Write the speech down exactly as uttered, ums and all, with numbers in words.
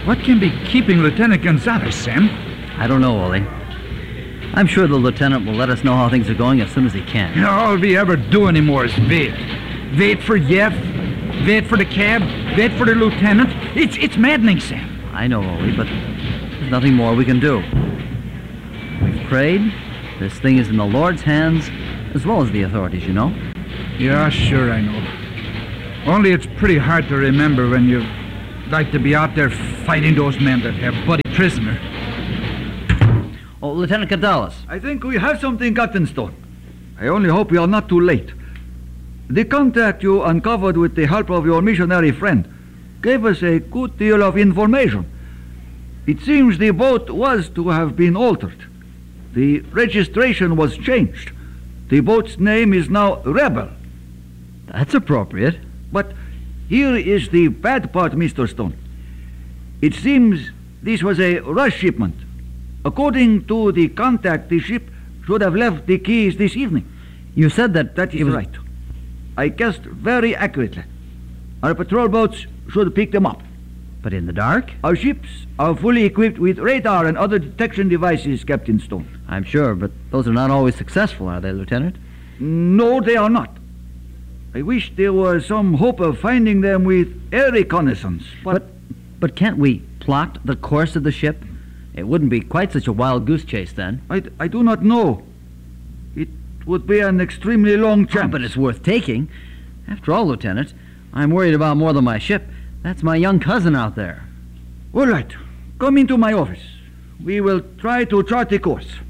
What can be keeping Lieutenant Gonzalez, Sam? I don't know, Ollie. I'm sure the lieutenant will let us know how things are going as soon as he can. All we ever do anymore is wait. Wait for Jeff, wait for the cab, wait for the lieutenant. It's it's maddening, Sam. I know, Ollie, but there's nothing more we can do. We've prayed. This thing is in the Lord's hands, as well as the authorities, you know. Yeah, sure, I know. Only it's pretty hard to remember when you like to be out there fighting those men that have Buddy prisoner. Oh, Lieutenant Gonzalez. I think we have something, Captain Stone. I only hope we are not too late. The contact you uncovered with the help of your missionary friend gave us a good deal of information. It seems the boat was to have been altered. The registration was changed. The boat's name is now Rebel. That's appropriate. But here is the bad part, Mister Stone. It seems this was a rush shipment. According to the contact, the ship should have left the Keys this evening. You said that... That is it was... right. I guessed very accurately. Our patrol boats should pick them up. But in the dark? Our ships are fully equipped with radar and other detection devices, Captain Stone. I'm sure, but those are not always successful, are they, Lieutenant? No, they are not. I wish there was some hope of finding them with air reconnaissance, but... But, but can't we plot the course of the ship? It wouldn't be quite such a wild goose chase then. I, I do not know. It would be an extremely long chance. Oh, but it's worth taking. After all, Lieutenant, I'm worried about more than my ship. That's my young cousin out there. All right. Come into my office. We will try to chart the course.